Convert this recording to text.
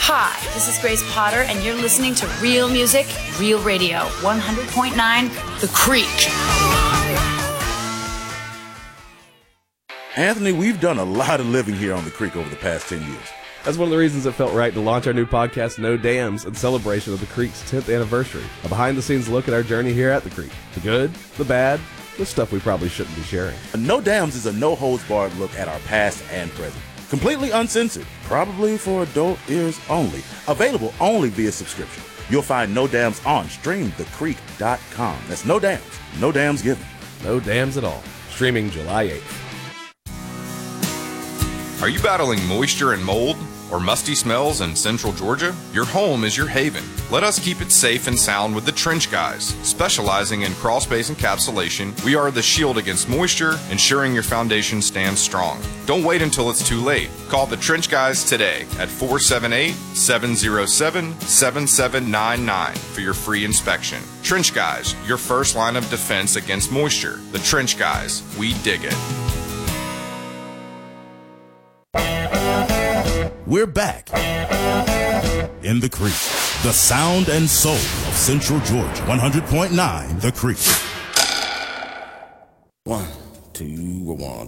Hi, this is Grace Potter, and you're listening to Real Music, Real Radio, 100.9 The Creek. Anthony, we've done a lot of living here on the Creek over the past 10 years. That's one of the reasons it felt right to launch our new podcast, No Dams, in celebration of the Creek's 10th anniversary. A behind-the-scenes look at our journey here at the Creek. The good, the bad, the stuff we probably shouldn't be sharing. No Dams is a no-holds-barred look at our past and present. Completely uncensored, probably for adult ears only. Available only via subscription. You'll find No Dams on StreamTheCreek.com. That's No Dams. No Dams given. No dams at all. Streaming July 8th. Are you battling moisture and mold or musty smells in central Georgia? Your home is your haven. Let us keep it safe and sound with the Trench Guys. Specializing in crawl space encapsulation, we are the shield against moisture, ensuring your foundation stands strong. Don't wait until it's too late. Call the Trench Guys today at 478-707-7799 for your free inspection. Trench Guys, your first line of defense against moisture. The Trench Guys, we dig it. We're back in the Creek, the sound and soul of Central Georgia. 100.9 The Creek. 1, 2, 1.